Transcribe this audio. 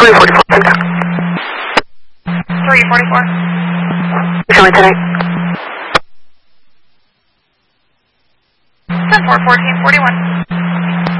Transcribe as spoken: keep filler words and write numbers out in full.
three forty-four. three forty-four. Show me today. ten four fourteen forty-one.